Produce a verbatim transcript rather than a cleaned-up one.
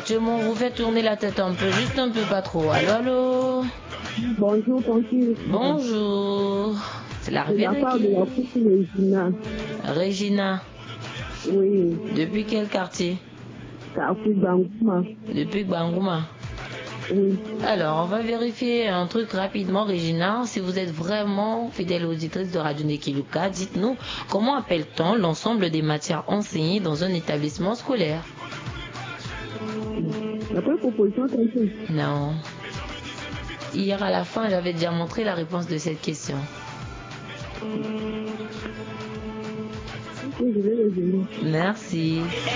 Actuellement, vous faites tourner la tête un peu, juste un peu, pas trop. Allô, allô? Bonjour, bonjour. Bonjour. C'est la C'est la rivière part de la qui... coupe Régina. Régina. Oui, Depuis quel quartier? Carrefour Bangouma. Depuis Bangouma. Oui. Alors, on va vérifier un truc rapidement, Régina. Si vous êtes vraiment fidèle auditrice de Radio Nekiluka, dites-nous comment appelle-t-on l'ensemble des matières enseignées dans un établissement scolaire? Il n'y a pas de proposition tantôt. Non. Hier à la fin, j'avais déjà montré la réponse de cette question. Ok, je vais revenir. Merci.